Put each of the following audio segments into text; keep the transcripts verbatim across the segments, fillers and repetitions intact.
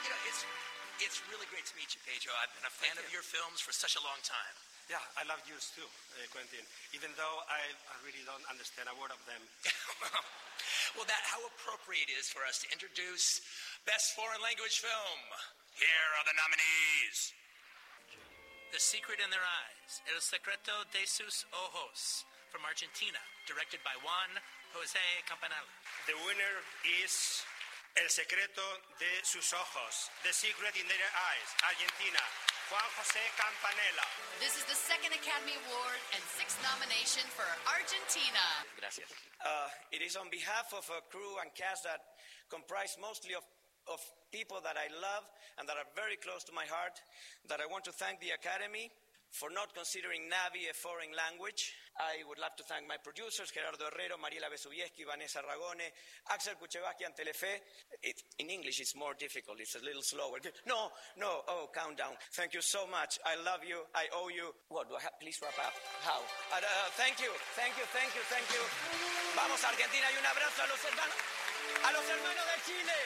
You know, it's it's really great to meet you, Pedro. I've been a fan Thank of you. your films for such a long time. Yeah, I love yours too, uh, Quentin, even though I, I really don't understand a word of them. Well, that how appropriate it is for us to introduce Best Foreign Language Film. Here are the nominees. The Secret in Their Eyes, El Secreto de sus Ojos, from Argentina, directed by Juan José Campanella. The winner is El Secreto de sus Ojos, The Secret in Their Eyes, Argentina, Juan José Campanella. This is the second Academy Award and sixth nomination for Argentina. Gracias. Uh, it is on behalf of a crew and cast that comprise mostly of, of people that I love and that are very close to my heart that I want to thank the Academy for not considering Navi a foreign language. I would love to thank my producers, Gerardo Herrero, Mariela Besubieski, Vanessa Ragone, Axel Kuchevakian, Telefe. It, in English, it's more difficult. It's a little slower. No, no, oh, countdown. Thank you so much. I love you. I owe you. What, do I have? Please wrap up. How? Uh, uh, thank you, thank you, thank you, thank you. Vamos, Argentina, y un abrazo a los hermanos, a los hermanos de Chile.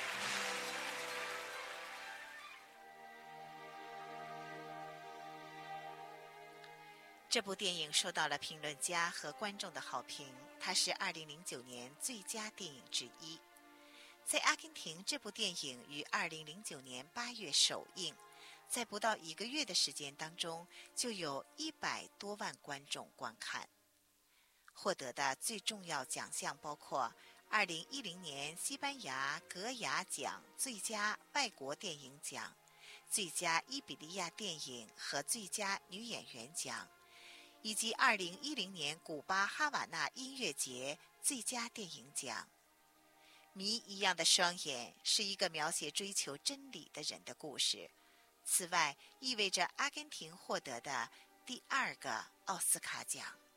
这部电影受到了评论家和观众的好评，它是二零零九年最佳电影之一。在阿根廷，这部电影于二零零九年八月首映，在不到一个月的时间当中，就有一百多万观众观看。获得的最重要奖项包括二零一零年西班牙格雅奖最佳外国电影奖、最佳伊比利亚电影和最佳女演员奖，以及二零一零年古巴哈瓦那音乐节最佳电影奖。谜一样的双眼是一个描写追求真理的人的故事，此外意味着阿根廷获得的第二个奥斯卡奖。